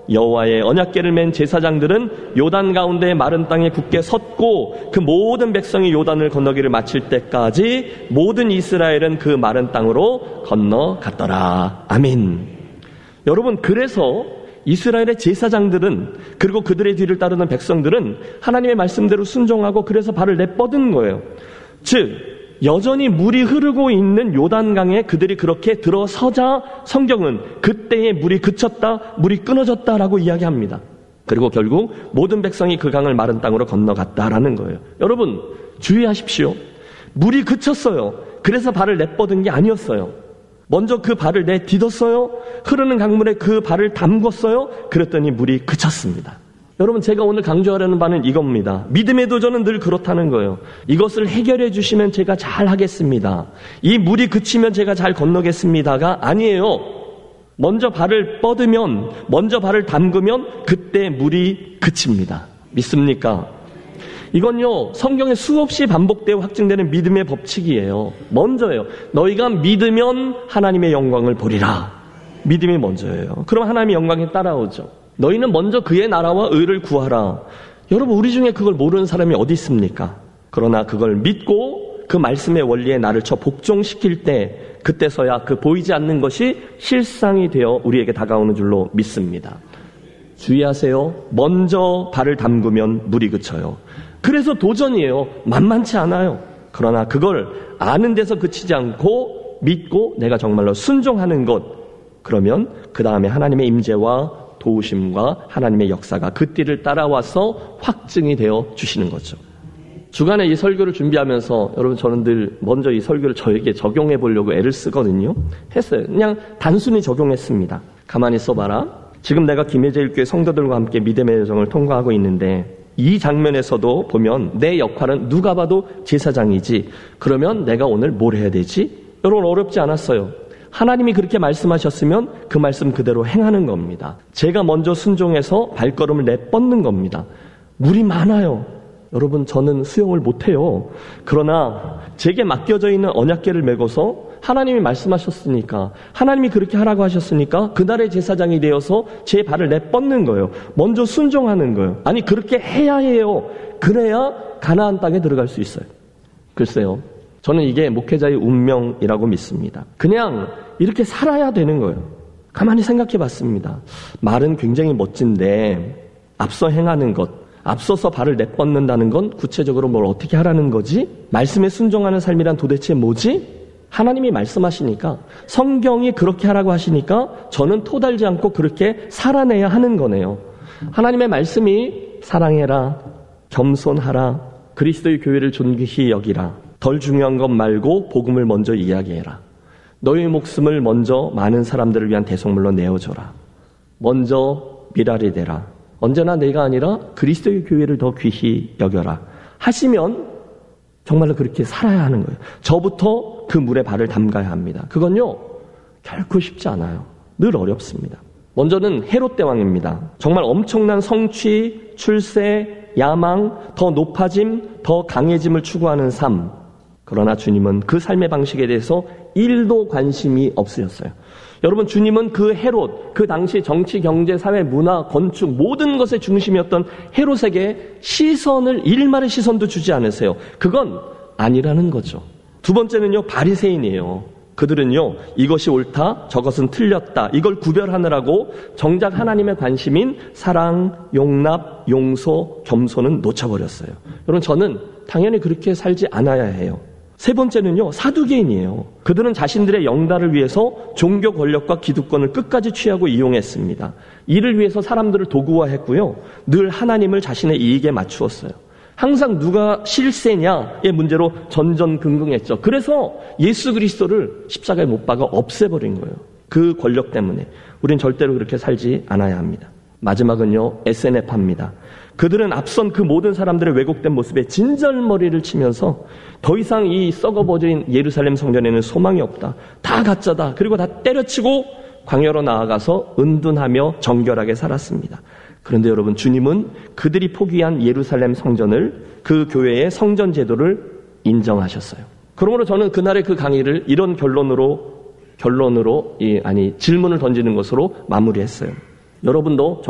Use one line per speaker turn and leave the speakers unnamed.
여호와의 언약궤를 맨 제사장들은 요단 가운데 마른 땅에 굳게 섰고 그 모든 백성이 요단을 건너기를 마칠 때까지 모든 이스라엘은 그 마른 땅으로 건너갔더라. 아멘. 여러분, 그래서 이스라엘의 제사장들은, 그리고 그들의 뒤를 따르는 백성들은 하나님의 말씀대로 순종하고 그래서 발을 내뻗은 거예요. 즉 여전히 물이 흐르고 있는 요단강에 그들이 그렇게 들어서자 성경은 그때의 물이 그쳤다, 물이 끊어졌다라고 이야기합니다. 그리고 결국 모든 백성이 그 강을 마른 땅으로 건너갔다라는 거예요. 여러분 주의하십시오. 물이 그쳤어요. 그래서 발을 내뻗은 게 아니었어요. 먼저 그 발을 내딛었어요. 흐르는 강물에 그 발을 담궜어요. 그랬더니 물이 그쳤습니다. 여러분, 제가 오늘 강조하려는 바는 이겁니다. 믿음의 도전은 늘 그렇다는 거예요. 이것을 해결해 주시면 제가 잘 하겠습니다. 이 물이 그치면 제가 잘 건너겠습니다가 아니에요. 먼저 발을 뻗으면, 먼저 발을 담그면 그때 물이 그칩니다. 믿습니까? 이건요, 성경에 수없이 반복되어 확증되는 믿음의 법칙이에요. 먼저예요. 너희가 믿으면 하나님의 영광을 보리라. 믿음이 먼저예요. 그럼 하나님의 영광이 따라오죠. 너희는 먼저 그의 나라와 의를 구하라. 여러분, 우리 중에 그걸 모르는 사람이 어디 있습니까? 그러나 그걸 믿고 그 말씀의 원리에 나를 쳐 복종시킬 때, 그때서야 그 보이지 않는 것이 실상이 되어 우리에게 다가오는 줄로 믿습니다. 주의하세요. 먼저 발을 담그면 물이 그쳐요. 그래서 도전이에요. 만만치 않아요. 그러나 그걸 아는 데서 그치지 않고 믿고 내가 정말로 순종하는 것, 그러면 그 다음에 하나님의 임재와 도우심과 하나님의 역사가 그 띠를 따라와서 확증이 되어 주시는 거죠. 주간에 이 설교를 준비하면서 여러분, 저는 늘 먼저 이 설교를 저에게 적용해 보려고 애를 쓰거든요. 했어요. 그냥 단순히 적용했습니다. 가만히 써봐라. 지금 내가 김혜재일교회 성도들과 함께 믿음의 여정을 통과하고 있는데 이 장면에서도 보면 내 역할은 누가 봐도 제사장이지. 그러면 내가 오늘 뭘 해야 되지? 여러분, 어렵지 않았어요. 하나님이 그렇게 말씀하셨으면 그 말씀 그대로 행하는 겁니다. 제가 먼저 순종해서 발걸음을 내뻗는 겁니다. 물이 많아요. 여러분, 저는 수영을 못해요. 그러나 제게 맡겨져 있는 언약궤를 메고서 하나님이 말씀하셨으니까, 하나님이 그렇게 하라고 하셨으니까 그날의 제사장이 되어서 제 발을 내뻗는 거예요. 먼저 순종하는 거예요. 아니, 그렇게 해야 해요. 그래야 가나안 땅에 들어갈 수 있어요. 글쎄요, 저는 이게 목회자의 운명이라고 믿습니다. 그냥 이렇게 살아야 되는 거예요. 가만히 생각해 봤습니다. 말은 굉장히 멋진데 앞서 행하는 것, 앞서서 발을 내뻗는다는 건 구체적으로 뭘 어떻게 하라는 거지? 말씀에 순종하는 삶이란 도대체 뭐지? 하나님이 말씀하시니까, 성경이 그렇게 하라고 하시니까 저는 토달지 않고 그렇게 살아내야 하는 거네요. 하나님의 말씀이 사랑해라, 겸손하라, 그리스도의 교회를 존귀히 여기라, 덜 중요한 것 말고 복음을 먼저 이야기해라, 너의 목숨을 먼저 많은 사람들을 위한 대속물로 내어줘라, 먼저 미랄이 되라, 언제나 내가 아니라 그리스도의 교회를 더 귀히 여겨라 하시면 정말로 그렇게 살아야 하는 거예요. 저부터 그 물에 발을 담가야 합니다. 그건요, 결코 쉽지 않아요. 늘 어렵습니다. 먼저는 헤롯 대왕입니다. 정말 엄청난 성취, 출세, 야망, 더 높아짐, 더 강해짐을 추구하는 삶. 그러나 주님은 그 삶의 방식에 대해서 1도 관심이 없으셨어요. 여러분, 주님은 그 헤롯, 그 당시 정치, 경제, 사회, 문화, 건축 모든 것의 중심이었던 헤롯에게 시선을, 일말의 시선도 주지 않으세요. 그건 아니라는 거죠. 두 번째는요, 바리새인이에요. 그들은요, 이것이 옳다, 저것은 틀렸다, 이걸 구별하느라고 정작 하나님의 관심인 사랑, 용납, 용서, 겸손은 놓쳐버렸어요. 여러분, 저는 당연히 그렇게 살지 않아야 해요. 세 번째는요, 사두개인이에요. 그들은 자신들의 영달을 위해서 종교 권력과 기득권을 끝까지 취하고 이용했습니다. 이를 위해서 사람들을 도구화했고요, 늘 하나님을 자신의 이익에 맞추었어요. 항상 누가 실세냐의 문제로 전전긍긍했죠. 그래서 예수 그리스도를 십자가에 못 박아 없애버린 거예요. 그 권력 때문에. 우린 절대로 그렇게 살지 않아야 합니다. 마지막은요, SNF입니다. 그들은 앞선 그 모든 사람들의 왜곡된 모습에 진절머리를 치면서 더 이상 이 썩어버린 예루살렘 성전에는 소망이 없다, 다 가짜다, 그리고 다 때려치고 광야로 나아가서 은둔하며 정결하게 살았습니다. 그런데 여러분, 주님은 그들이 포기한 예루살렘 성전을, 그 교회의 성전 제도를 인정하셨어요. 그러므로 저는 그날의 그 강의를 이런 질문을 던지는 것으로 마무리했어요. 여러분도